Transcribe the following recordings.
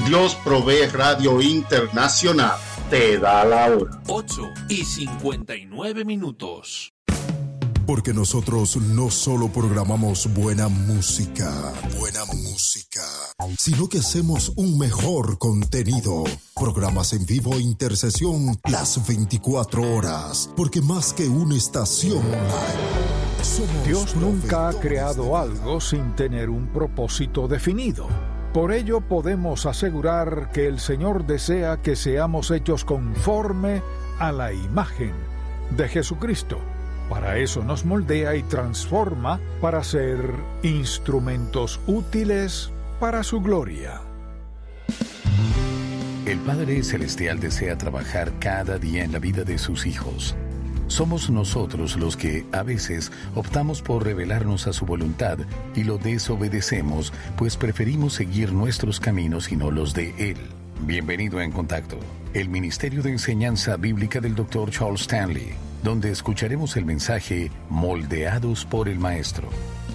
Dios Provee Radio Internacional te da la hora. 8:59. Porque nosotros no solo programamos buena música, sino que hacemos un mejor contenido. Programas en vivo e intercesión las 24 horas. Porque más que una estación online, somos Dios nunca ha creado algo sin tener un propósito definido. Por ello podemos asegurar que el Señor desea que seamos hechos conforme a la imagen de Jesucristo. Para eso nos moldea y transforma para ser instrumentos útiles para su gloria. El Padre Celestial desea trabajar cada día en la vida de sus hijos. Somos nosotros los que, a veces, optamos por rebelarnos a su voluntad y lo desobedecemos, pues preferimos seguir nuestros caminos y no los de Él. Bienvenido a En Contacto, el Ministerio de Enseñanza Bíblica del Dr. Charles Stanley, donde escucharemos el mensaje Moldeados por el Maestro.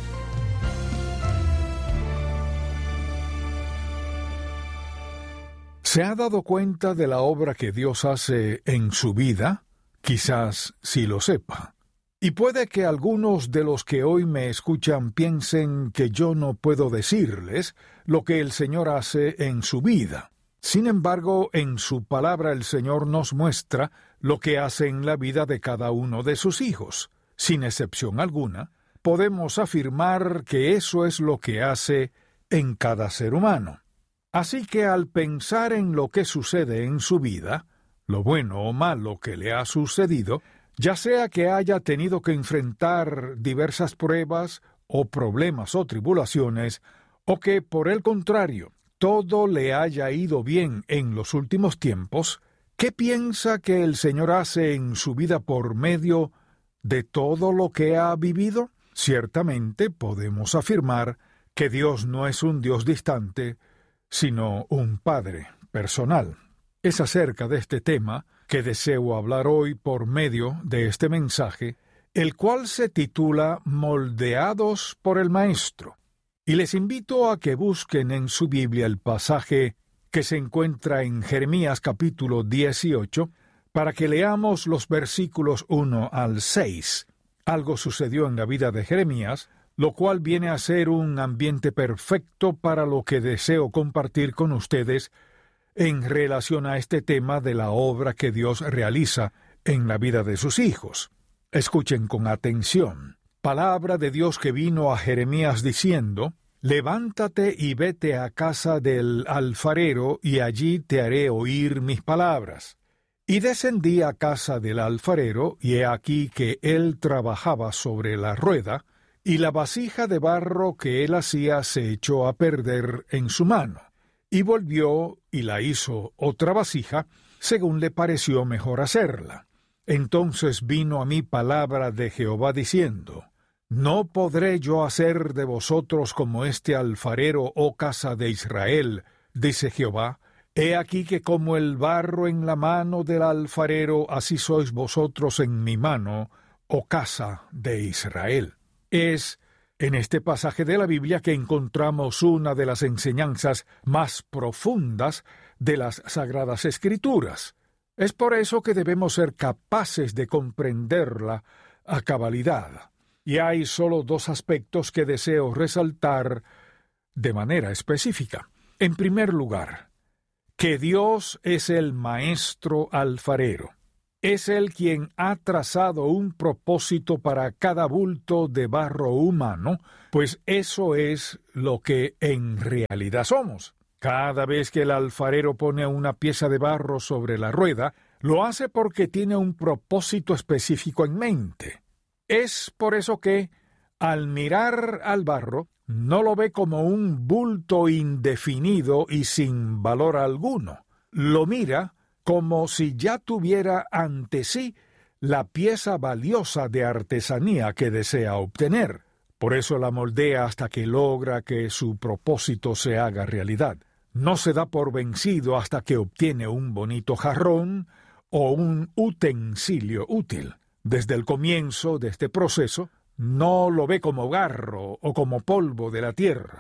¿Se ha dado cuenta de la obra que Dios hace en su vida? Quizás sí lo sepa. Y puede que algunos de los que hoy me escuchan piensen que yo no puedo decirles lo que el Señor hace en su vida. Sin embargo, en su palabra el Señor nos muestra lo que hace en la vida de cada uno de sus hijos. Sin excepción alguna, podemos afirmar que eso es lo que hace en cada ser humano. Así que al pensar en lo que sucede en su vida, lo bueno o malo que le ha sucedido, ya sea que haya tenido que enfrentar diversas pruebas o problemas o tribulaciones, o que, por el contrario, todo le haya ido bien en los últimos tiempos, ¿qué piensa que el Señor hace en su vida por medio de todo lo que ha vivido? Ciertamente podemos afirmar que Dios no es un Dios distante, sino un Padre personal. Es acerca de este tema que deseo hablar hoy por medio de este mensaje, el cual se titula Moldeados por el Maestro. Y les invito a que busquen en su Biblia el pasaje que se encuentra en Jeremías capítulo 18, para que leamos los versículos 1 al 6. Algo sucedió en la vida de Jeremías, lo cual viene a ser un ambiente perfecto para lo que deseo compartir con ustedes en relación a este tema de la obra que Dios realiza en la vida de sus hijos. Escuchen con atención. Palabra de Dios que vino a Jeremías diciendo: «Levántate y vete a casa del alfarero, y allí te haré oír mis palabras». Y descendí a casa del alfarero, y he aquí que él trabajaba sobre la rueda, y la vasija de barro que él hacía se echó a perder en su mano. Y volvió y la hizo otra vasija, según le pareció mejor hacerla. Entonces vino a mí palabra de Jehová diciendo: «¿No podré yo hacer de vosotros como este alfarero, oh casa de Israel?», dice Jehová. «He aquí que como el barro en la mano del alfarero, así sois vosotros en mi mano, oh casa de Israel». Es en este pasaje de la Biblia que encontramos una de las enseñanzas más profundas de las Sagradas Escrituras. Es por eso que debemos ser capaces de comprenderla a cabalidad. Y hay solo dos aspectos que deseo resaltar de manera específica. En primer lugar, que Dios es el maestro alfarero. Es Él quien ha trazado un propósito para cada bulto de barro humano, pues eso es lo que en realidad somos. Cada vez que el alfarero pone una pieza de barro sobre la rueda, lo hace porque tiene un propósito específico en mente. Es por eso que, al mirar al barro, no lo ve como un bulto indefinido y sin valor alguno. Lo mira como si ya tuviera ante sí la pieza valiosa de artesanía que desea obtener. Por eso la moldea hasta que logra que su propósito se haga realidad. No se da por vencido hasta que obtiene un bonito jarrón o un utensilio útil. Desde el comienzo de este proceso, no lo ve como barro o como polvo de la tierra,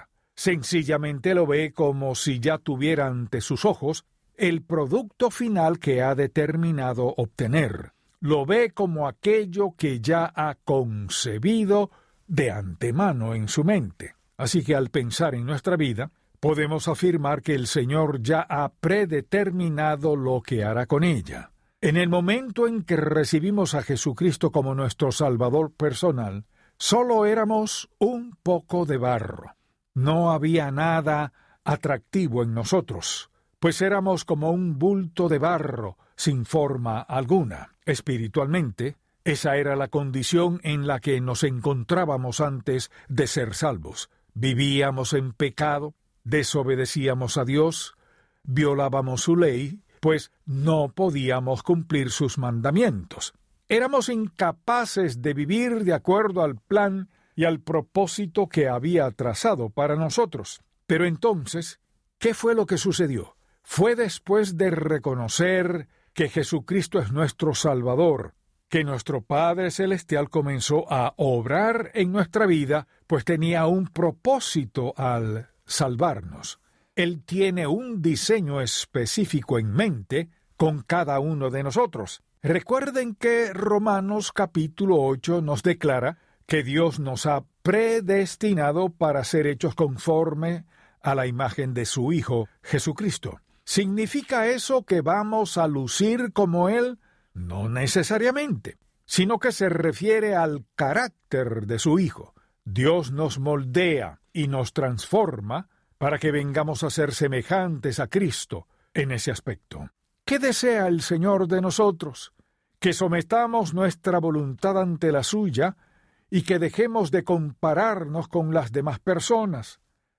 sencillamente lo ve como si ya tuviera ante sus ojos el producto final que ha determinado obtener. Lo ve como aquello que ya ha concebido de antemano en su mente. Así que al pensar en nuestra vida, podemos afirmar que el Señor ya ha predeterminado lo que hará con ella. En el momento en que recibimos a Jesucristo como nuestro Salvador personal, solo éramos un poco de barro. No había nada atractivo en nosotros, pues éramos como un bulto de barro sin forma alguna. Espiritualmente, esa era la condición en la que nos encontrábamos antes de ser salvos. Vivíamos en pecado, desobedecíamos a Dios, violábamos su ley, pues no podíamos cumplir sus mandamientos. Éramos incapaces de vivir de acuerdo al plan y al propósito que había trazado para nosotros. Pero entonces, ¿qué fue lo que sucedió? Fue después de reconocer que Jesucristo es nuestro Salvador, que nuestro Padre Celestial comenzó a obrar en nuestra vida, pues tenía un propósito al salvarnos. Él tiene un diseño específico en mente con cada uno de nosotros. Recuerden que Romanos capítulo 8 nos declara que Dios nos ha predestinado para ser hechos conforme a la imagen de su Hijo Jesucristo. ¿Significa eso que vamos a lucir como Él? No necesariamente, sino que se refiere al carácter de su Hijo. Dios nos moldea y nos transforma para que vengamos a ser semejantes a Cristo en ese aspecto. ¿Qué desea el Señor de nosotros? Que sometamos nuestra voluntad ante la suya y que dejemos de compararnos con las demás personas.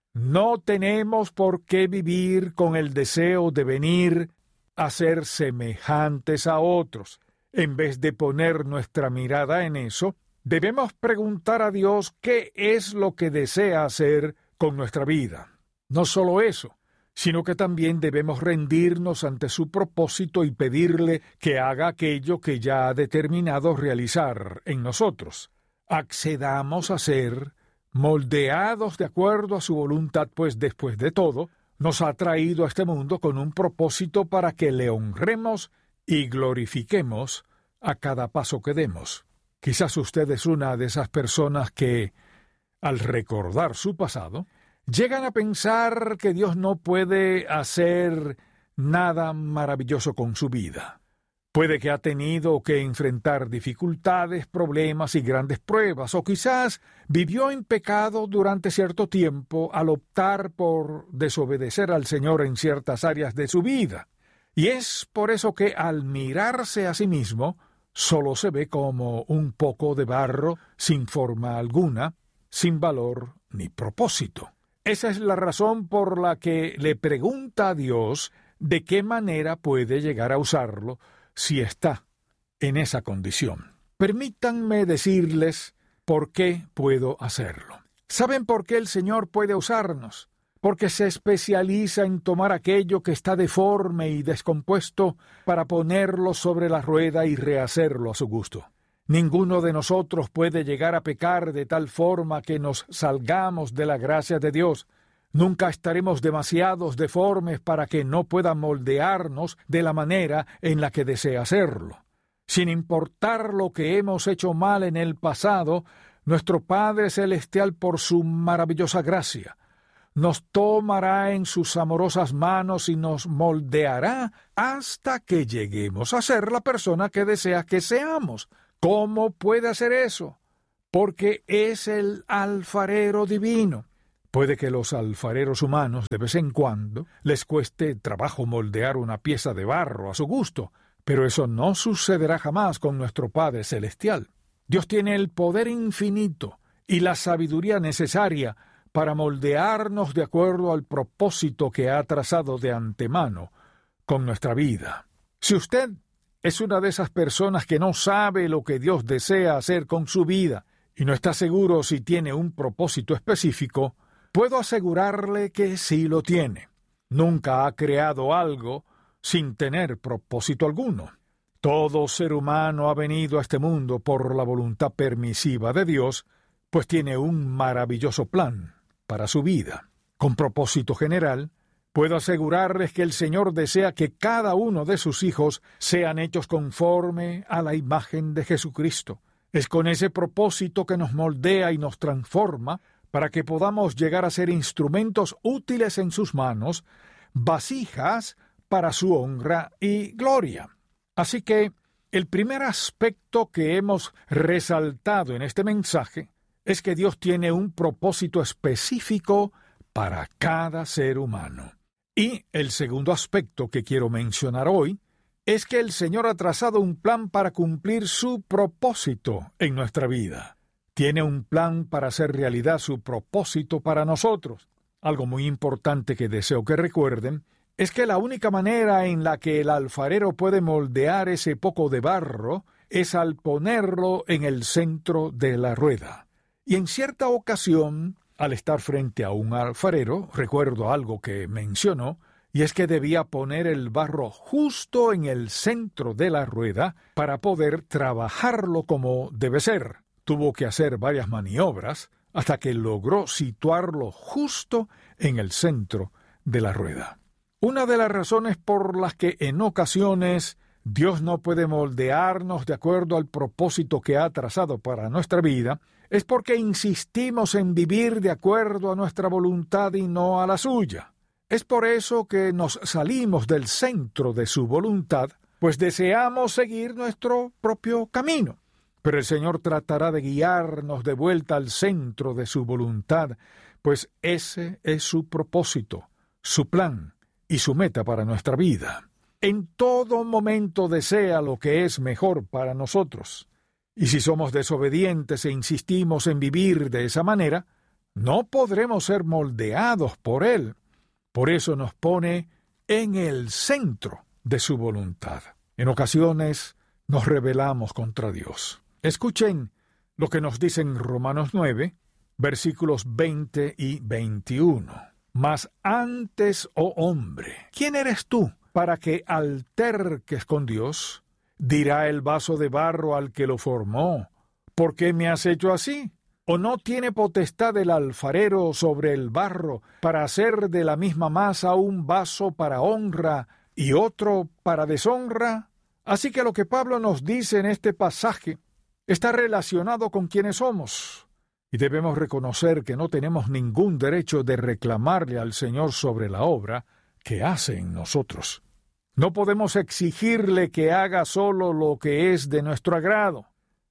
No tenemos por qué vivir con el deseo de venir a ser semejantes a otros. En vez de poner nuestra mirada en eso, debemos preguntar a Dios qué es lo que desea hacer con nuestra vida. No solo eso, sino que también debemos rendirnos ante su propósito y pedirle que haga aquello que ya ha determinado realizar en nosotros. Accedamos a ser moldeados de acuerdo a su voluntad, pues después de todo, nos ha traído a este mundo con un propósito para que le honremos y glorifiquemos a cada paso que demos. Quizás usted es una de esas personas que, al recordar su pasado, llegan a pensar que Dios no puede hacer nada maravilloso con su vida. Puede que ha tenido que enfrentar dificultades, problemas y grandes pruebas, o quizás vivió en pecado durante cierto tiempo al optar por desobedecer al Señor en ciertas áreas de su vida. Y es por eso que al mirarse a sí mismo, solo se ve como un poco de barro sin forma alguna, sin valor ni propósito. Esa es la razón por la que le pregunta a Dios de qué manera puede llegar a usarlo si está en esa condición. Permítanme decirles por qué puedo hacerlo. ¿Saben por qué el Señor puede usarnos? Porque se especializa en tomar aquello que está deforme y descompuesto para ponerlo sobre la rueda y rehacerlo a su gusto. Ninguno de nosotros puede llegar a pecar de tal forma que nos salgamos de la gracia de Dios. Nunca estaremos demasiados deformes para que no pueda moldearnos de la manera en la que desea hacerlo. Sin importar lo que hemos hecho mal en el pasado, nuestro Padre Celestial, por su maravillosa gracia, nos tomará en sus amorosas manos y nos moldeará hasta que lleguemos a ser la persona que desea que seamos. ¿Cómo puede hacer eso? Porque es el alfarero divino. Puede que los alfareros humanos de vez en cuando les cueste trabajo moldear una pieza de barro a su gusto, pero eso no sucederá jamás con nuestro Padre Celestial. Dios tiene el poder infinito y la sabiduría necesaria para moldearnos de acuerdo al propósito que ha trazado de antemano con nuestra vida. Si usted es una de esas personas que no sabe lo que Dios desea hacer con su vida y no está seguro si tiene un propósito específico, puedo asegurarle que sí lo tiene. Nunca ha creado algo sin tener propósito alguno. Todo ser humano ha venido a este mundo por la voluntad permisiva de Dios, pues tiene un maravilloso plan para su vida. Con propósito general, puedo asegurarles que el Señor desea que cada uno de sus hijos sean hechos conforme a la imagen de Jesucristo. Es con ese propósito que nos moldea y nos transforma para que podamos llegar a ser instrumentos útiles en sus manos, vasijas para su honra y gloria. Así que el primer aspecto que hemos resaltado en este mensaje es que Dios tiene un propósito específico para cada ser humano. Y el segundo aspecto que quiero mencionar hoy es que el Señor ha trazado un plan para cumplir su propósito en nuestra vida. Tiene un plan para hacer realidad su propósito para nosotros. Algo muy importante que deseo que recuerden es que la única manera en la que el alfarero puede moldear ese poco de barro es al ponerlo en el centro de la rueda. Y en cierta ocasión, al estar frente a un alfarero, recuerdo algo que mencionó, y es que debía poner el barro justo en el centro de la rueda para poder trabajarlo como debe ser. Tuvo que hacer varias maniobras hasta que logró situarlo justo en el centro de la rueda. Una de las razones por las que en ocasiones Dios no puede moldearnos de acuerdo al propósito que ha trazado para nuestra vida es porque insistimos en vivir de acuerdo a nuestra voluntad y no a la suya. Es por eso que nos salimos del centro de su voluntad, pues deseamos seguir nuestro propio camino. Pero el Señor tratará de guiarnos de vuelta al centro de su voluntad, pues ese es su propósito, su plan y su meta para nuestra vida. En todo momento desea lo que es mejor para nosotros. Y si somos desobedientes e insistimos en vivir de esa manera, no podremos ser moldeados por Él. Por eso nos pone en el centro de su voluntad. En ocasiones nos rebelamos contra Dios. Escuchen lo que nos dice en Romanos 9, versículos 20 y 21. Mas antes, oh hombre, ¿quién eres tú para que alterques con Dios? Dirá el vaso de barro al que lo formó, ¿por qué me has hecho así? ¿O no tiene potestad el alfarero sobre el barro para hacer de la misma masa un vaso para honra y otro para deshonra? Así que lo que Pablo nos dice en este pasaje está relacionado con quienes somos, y debemos reconocer que no tenemos ningún derecho de reclamarle al Señor sobre la obra que hace en nosotros. No podemos exigirle que haga solo lo que es de nuestro agrado.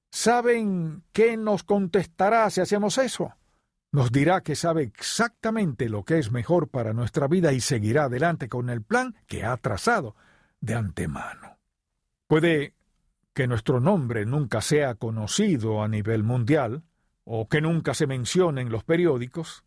¿Saben qué nos contestará si hacemos eso? Nos dirá que sabe exactamente lo que es mejor para nuestra vida y seguirá adelante con el plan que ha trazado de antemano. Puede que nuestro nombre nunca sea conocido a nivel mundial, o que nunca se mencione en los periódicos,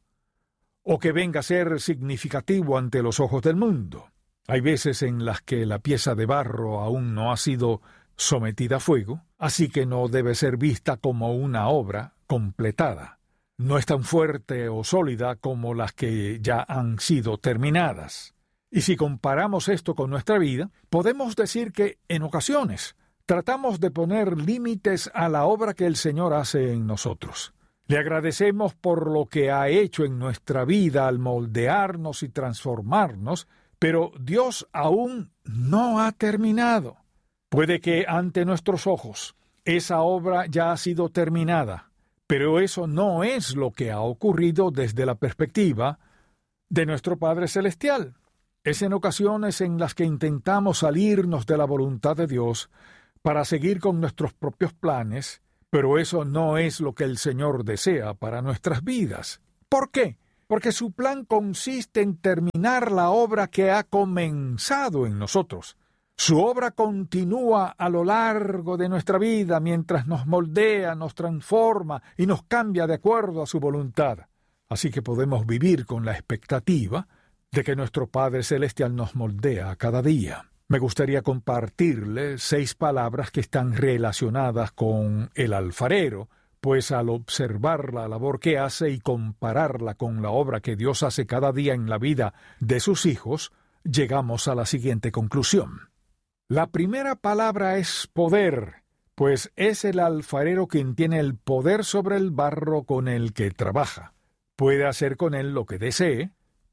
o que venga a ser significativo ante los ojos del mundo. Hay veces en las que la pieza de barro aún no ha sido sometida a fuego, así que no debe ser vista como una obra completada. No es tan fuerte o sólida como las que ya han sido terminadas. Y si comparamos esto con nuestra vida, podemos decir que, en ocasiones, tratamos de poner límites a la obra que el Señor hace en nosotros. Le agradecemos por lo que ha hecho en nuestra vida al moldearnos y transformarnos, pero Dios aún no ha terminado. Puede que ante nuestros ojos esa obra ya ha sido terminada, pero eso no es lo que ha ocurrido desde la perspectiva de nuestro Padre Celestial. Es en ocasiones en las que intentamos salirnos de la voluntad de Dios para seguir con nuestros propios planes, pero eso no es lo que el Señor desea para nuestras vidas. ¿Por qué? Porque su plan consiste en terminar la obra que ha comenzado en nosotros. Su obra continúa a lo largo de nuestra vida mientras nos moldea, nos transforma y nos cambia de acuerdo a su voluntad. Así que podemos vivir con la expectativa de que nuestro Padre Celestial nos moldea cada día. Me gustaría compartirle 6 palabras que están relacionadas con el alfarero, pues al observar la labor que hace y compararla con la obra que Dios hace cada día en la vida de sus hijos, llegamos a la siguiente conclusión. La primera palabra es poder, pues es el alfarero quien tiene el poder sobre el barro con el que trabaja. Puede hacer con él lo que desee,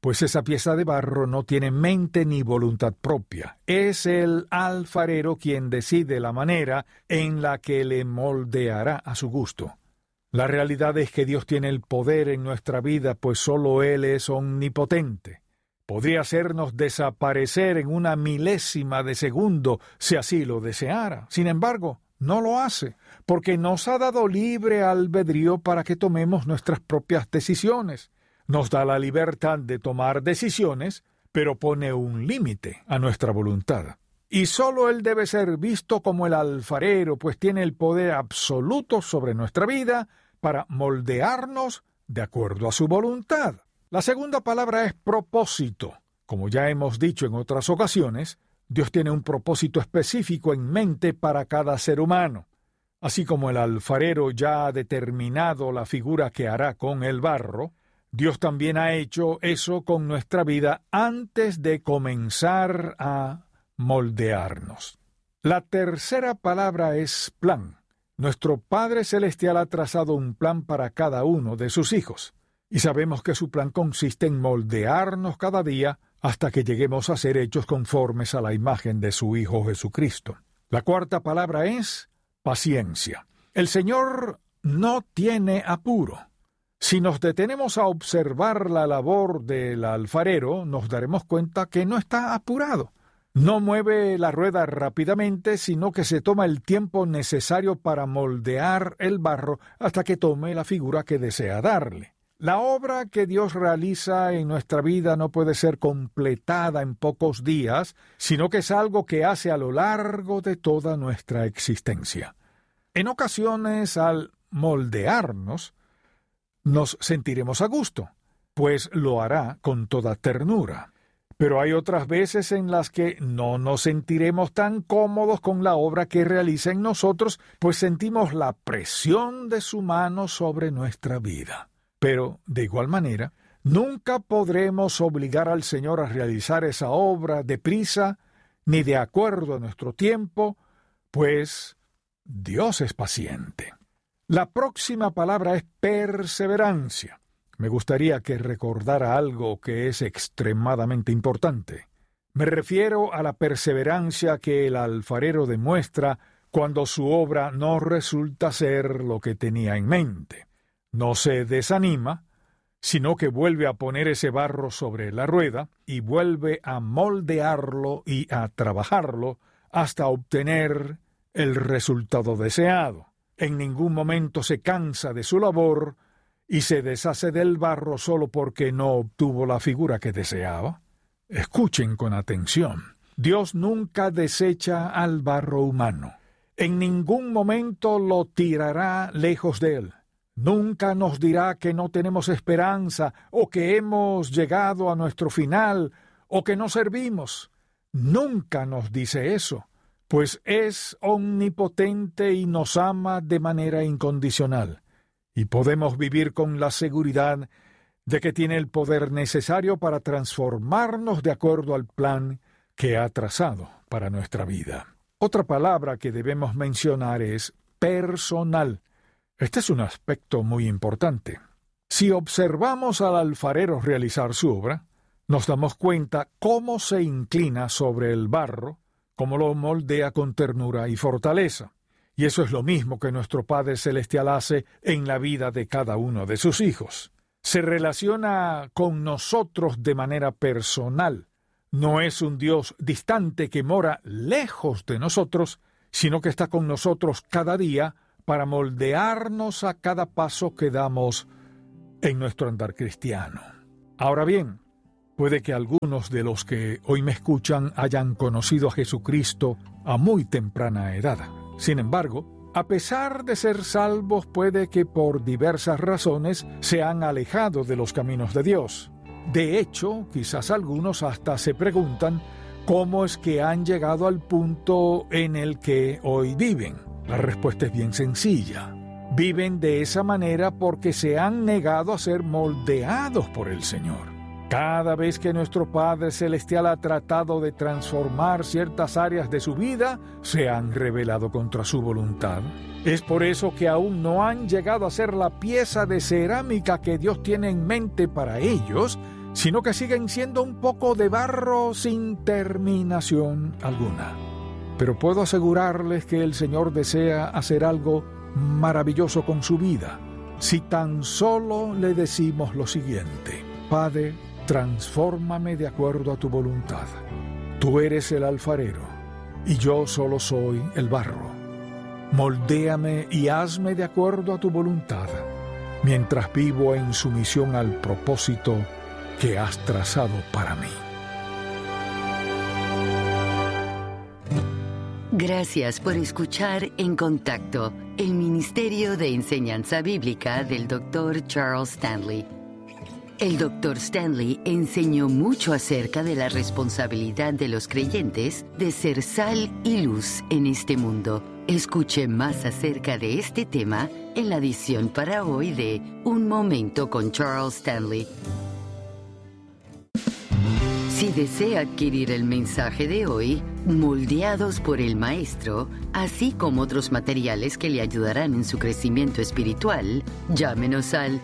pues esa pieza de barro no tiene mente ni voluntad propia. Es el alfarero quien decide la manera en la que le moldeará a su gusto. La realidad es que Dios tiene el poder en nuestra vida, pues solo Él es omnipotente. Podría hacernos desaparecer en una milésima de segundo si así lo deseara. Sin embargo, no lo hace, porque nos ha dado libre albedrío para que tomemos nuestras propias decisiones. Nos da la libertad de tomar decisiones, pero pone un límite a nuestra voluntad. Y solo Él debe ser visto como el alfarero, pues tiene el poder absoluto sobre nuestra vida para moldearnos de acuerdo a su voluntad. La segunda palabra es propósito. Como ya hemos dicho en otras ocasiones, Dios tiene un propósito específico en mente para cada ser humano. Así como el alfarero ya ha determinado la figura que hará con el barro, Dios también ha hecho eso con nuestra vida antes de comenzar a moldearnos. La tercera palabra es plan. Nuestro Padre Celestial ha trazado un plan para cada uno de sus hijos, y sabemos que su plan consiste en moldearnos cada día hasta que lleguemos a ser hechos conformes a la imagen de su Hijo Jesucristo. La cuarta palabra es paciencia. El Señor no tiene apuro. Si nos detenemos a observar la labor del alfarero, nos daremos cuenta que no está apurado. No mueve la rueda rápidamente, sino que se toma el tiempo necesario para moldear el barro hasta que tome la figura que desea darle. La obra que Dios realiza en nuestra vida no puede ser completada en pocos días, sino que es algo que hace a lo largo de toda nuestra existencia. En ocasiones, al moldearnos, nos sentiremos a gusto, pues lo hará con toda ternura. Pero hay otras veces en las que no nos sentiremos tan cómodos con la obra que realiza en nosotros, pues sentimos la presión de su mano sobre nuestra vida. Pero, de igual manera, nunca podremos obligar al Señor a realizar esa obra deprisa, ni de acuerdo a nuestro tiempo, pues Dios es paciente. La próxima palabra es perseverancia. Me gustaría que recordara algo que es extremadamente importante. Me refiero a la perseverancia que el alfarero demuestra cuando su obra no resulta ser lo que tenía en mente. No se desanima, sino que vuelve a poner ese barro sobre la rueda y vuelve a moldearlo y a trabajarlo hasta obtener el resultado deseado. En ningún momento se cansa de su labor y se deshace del barro solo porque no obtuvo la figura que deseaba. Escuchen con atención. Dios nunca desecha al barro humano. En ningún momento lo tirará lejos de él. Nunca nos dirá que no tenemos esperanza o que hemos llegado a nuestro final o que no servimos. Nunca nos dice eso, pues es omnipotente y nos ama de manera incondicional, y podemos vivir con la seguridad de que tiene el poder necesario para transformarnos de acuerdo al plan que ha trazado para nuestra vida. Otra palabra que debemos mencionar es personal. Este es un aspecto muy importante. Si observamos al alfarero realizar su obra, nos damos cuenta cómo se inclina sobre el barro, cómo lo moldea con ternura y fortaleza. Y eso es lo mismo que nuestro Padre Celestial hace en la vida de cada uno de sus hijos. Se relaciona con nosotros de manera personal. No es un Dios distante que mora lejos de nosotros, sino que está con nosotros cada día para moldearnos a cada paso que damos en nuestro andar cristiano. Ahora bien, puede que algunos de los que hoy me escuchan hayan conocido a Jesucristo a muy temprana edad. Sin embargo, a pesar de ser salvos, puede que por diversas razones se han alejado de los caminos de Dios. De hecho, quizás algunos hasta se preguntan cómo es que han llegado al punto en el que hoy viven. La respuesta es bien sencilla. Viven de esa manera porque se han negado a ser moldeados por el Señor. Cada vez que nuestro Padre Celestial ha tratado de transformar ciertas áreas de su vida, se han rebelado contra su voluntad. Es por eso que aún no han llegado a ser la pieza de cerámica que Dios tiene en mente para ellos, sino que siguen siendo un poco de barro sin terminación alguna. Pero puedo asegurarles que el Señor desea hacer algo maravilloso con su vida, si tan solo le decimos lo siguiente: Padre, transfórmame de acuerdo a tu voluntad. Tú eres el alfarero, y yo solo soy el barro. Moldéame y hazme de acuerdo a tu voluntad, mientras vivo en sumisión al propósito que has trazado para mí. Gracias por escuchar En Contacto, el Ministerio de Enseñanza Bíblica del Dr. Charles Stanley. El Dr. Stanley enseñó mucho acerca de la responsabilidad de los creyentes de ser sal y luz en este mundo. Escuche más acerca de este tema en la edición para hoy de Un Momento con Charles Stanley. Si desea adquirir el mensaje de hoy, Moldeados por el Maestro, así como otros materiales que le ayudarán en su crecimiento espiritual, llámenos al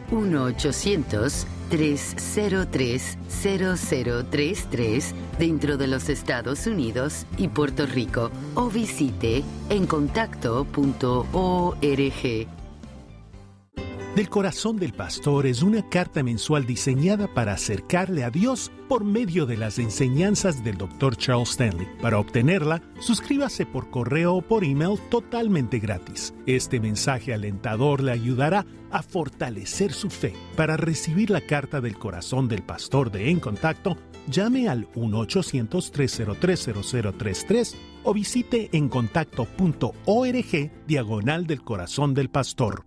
1-800-303-0033 dentro de los Estados Unidos y Puerto Rico, o visite encontacto.org. Del Corazón del Pastor es una carta mensual diseñada para acercarle a Dios por medio de las enseñanzas del Dr. Charles Stanley. Para obtenerla, suscríbase por correo o por email totalmente gratis. Este mensaje alentador le ayudará a fortalecer su fe. Para recibir la carta del Corazón del Pastor de En Contacto, llame al 1-800-303-0033 o visite encontacto.org/del Corazón del Pastor.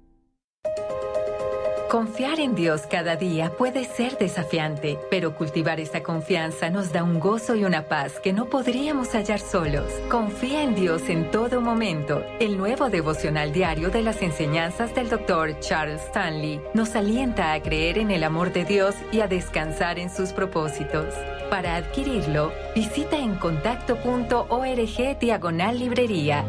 Confiar en Dios cada día puede ser desafiante, pero cultivar esta confianza nos da un gozo y una paz que no podríamos hallar solos. Confía en Dios en todo momento. El nuevo devocional diario de las enseñanzas del Dr. Charles Stanley nos alienta a creer en el amor de Dios y a descansar en sus propósitos. Para adquirirlo, visita encontacto.org/librería.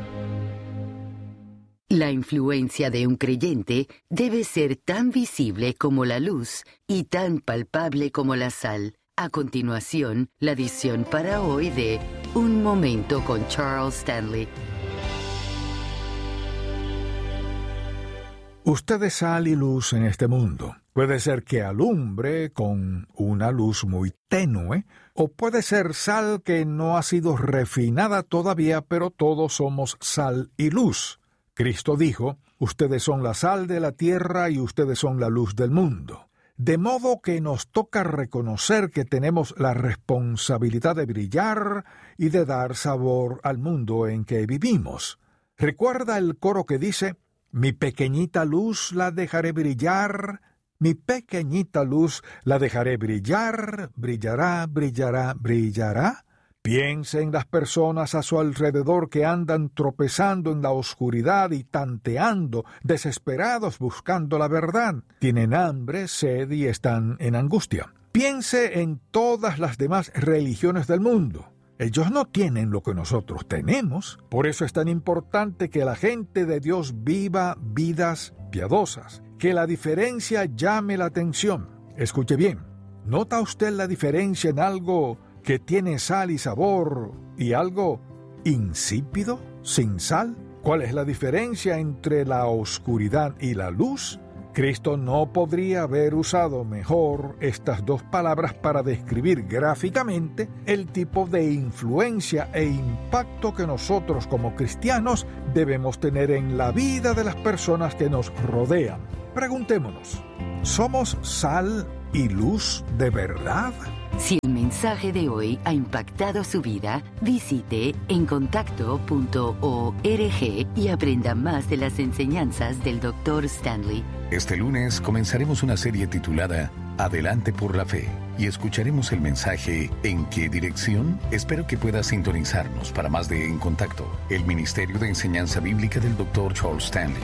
La influencia de un creyente debe ser tan visible como la luz y tan palpable como la sal. A continuación, la edición para hoy de Un Momento con Charles Stanley. Usted es sal y luz en este mundo. Puede ser que alumbre con una luz muy tenue, o puede ser sal que no ha sido refinada todavía, pero todos somos sal y luz. Cristo dijo: ustedes son la sal de la tierra y ustedes son la luz del mundo. De modo que nos toca reconocer que tenemos la responsabilidad de brillar y de dar sabor al mundo en que vivimos. ¿Recuerda el coro que dice: mi pequeñita luz la dejaré brillar, mi pequeñita luz la dejaré brillar, brillará, brillará, brillará? Piense en las personas a su alrededor que andan tropezando en la oscuridad y tanteando, desesperados buscando la verdad. Tienen hambre, sed y están en angustia. Piense en todas las demás religiones del mundo. Ellos no tienen lo que nosotros tenemos. Por eso es tan importante que la gente de Dios viva vidas piadosas, que la diferencia llame la atención. Escuche bien, ¿nota usted la diferencia en algo que tiene sal y sabor y algo insípido, sin sal? ¿Cuál es la diferencia entre la oscuridad y la luz? Cristo no podría haber usado mejor estas dos palabras para describir gráficamente el tipo de influencia e impacto que nosotros como cristianos debemos tener en la vida de las personas que nos rodean. Preguntémonos, ¿somos sal y luz de verdad? Si el mensaje de hoy ha impactado su vida, visite encontacto.org y aprenda más de las enseñanzas del Dr. Stanley. Este lunes comenzaremos una serie titulada Adelante por la Fe y escucharemos el mensaje ¿En qué dirección? Espero que pueda sintonizarnos para más de En Contacto, el Ministerio de Enseñanza Bíblica del Dr. Charles Stanley.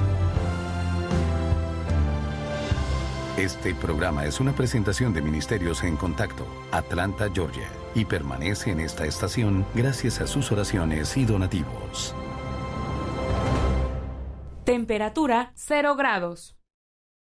Este programa es una presentación de Ministerios En Contacto, Atlanta, Georgia, y permanece en esta estación gracias a sus oraciones y donativos. Temperatura 0 grados.